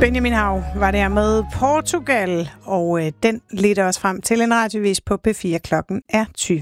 Benjamin Hav var der med Portugal, og den leder os frem til en radiovis på P4. Klokken er 20.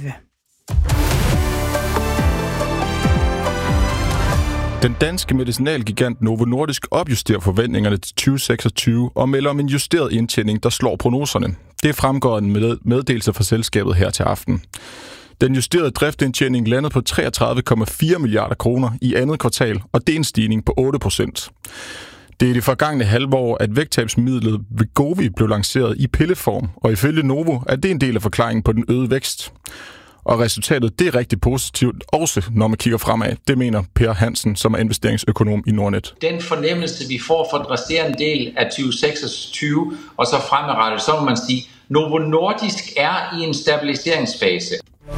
Den danske medicinalgigant Novo Nordisk opjusterer forventningerne til 2026 og melder om en justeret indtjening, der slår prognoserne. Det fremgår en meddelelse fra selskabet her til aften. Den justerede driftindtjening landede på 33,4 milliarder kroner i andet kvartal, og det er en stigning på 8%. Det er i det forgangne halvår, at vægttabsmidlet Wegovy blev lanceret i pilleform, og ifølge Novo er det en del af forklaringen på den øgede vækst. Og resultatet, det er rigtig positivt, også når man kigger fremad. Det mener Per Hansen, som er investeringsøkonom i Nordnet. Den fornemmelse, vi får for den resterende del af 2026, og så fremadrettet, så må man sige, Novo Nordisk er i en stabiliseringsfase.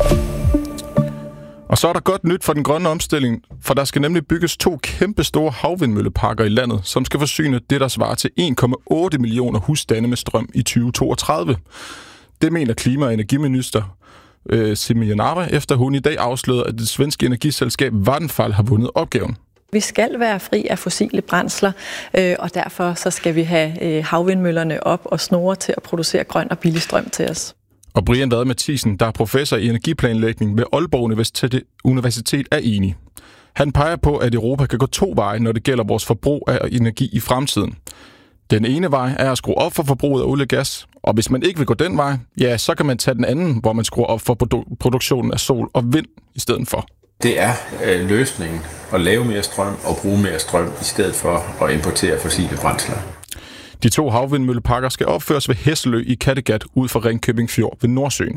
Og så er der godt nyt for den grønne omstilling, for der skal nemlig bygges 2 kæmpe store havvindmølleparker i landet, som skal forsyne det, der svarer til 1,8 millioner husstande med strøm i 2032. Det mener klima- og energiminister Simen Narva, efter hun i dag afslørede, at det svenske energiselskab Vattenfall har vundet opgaven. Vi skal være fri af fossile brændsler, og derfor så skal vi have havvindmøllerne op og snore til at producere grøn og billig strøm til os. Og Brian Vade Mathisen, der er professor i energiplanlægning ved Aalborg Universitet, er enig. Han peger på, at Europa kan gå 2 veje, når det gælder vores forbrug af energi i fremtiden. Den ene vej er at skrue op for forbruget af olie og gas, og hvis man ikke vil gå den vej, ja, så kan man tage den anden, hvor man skruer op for produktionen af sol og vind i stedet for. Det er løsningen at lave mere strøm og bruge mere strøm i stedet for at importere fossile brændsler. De 2 havvindmølleparker skal opføres ved Hesselø i Kattegat ud for Ringkøbing Fjord ved Nordsøen.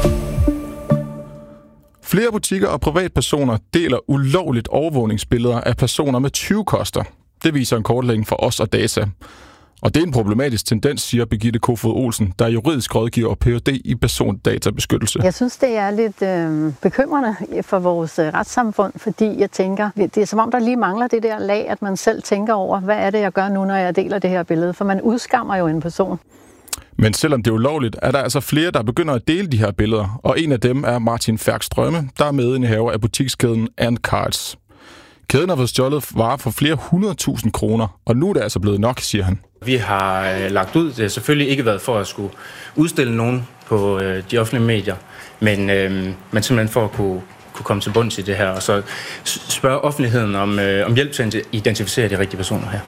Flere butikker og privatpersoner deler ulovligt overvågningsbilleder af personer med 20 koster. Det viser en kortlægning fra Os og Data. Og det er en problematisk tendens, siger Birgitte Kofod Olsen, der er juridisk rådgiver og Ph.D. i persondatabeskyttelse. Jeg synes, det er lidt bekymrende for vores retssamfund, fordi jeg tænker, det er som om, der lige mangler det der lag, at man selv tænker over, hvad er det, jeg gør nu, når jeg deler det her billede? For man udskammer jo en person. Men selvom det er ulovligt, er der altså flere, der begynder at dele de her billeder. Og en af dem er Martin Færkstrømme, der er medindehaver af butikskæden And Cards. Kæden har fået stjålet varer for flere 100.000 kroner, og nu er det altså blevet nok, siger han. Vi har lagt ud, det har selvfølgelig ikke været for at skulle udstille nogen på de offentlige medier, men simpelthen for at kunne komme til bunds i det her, og så spørge offentligheden om hjælp til at identificere de rigtige personer her.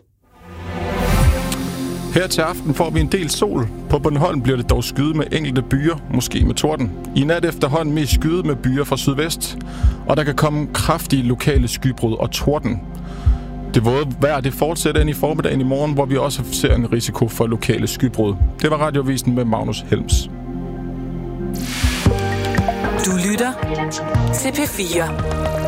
Her til aften får vi en del sol. På Bornholm bliver det dog skyet med enkelte byer, måske med torden. I nat efterhånden mest skyet med byer fra sydvest, og der kan komme kraftige lokale skybrud og torden. Det våde vejr det fortsætter ind i formiddagen i morgen, hvor vi også ser en risiko for lokale skybrud. Det var Radiovisen med Magnus Helms. Du lytter til P4.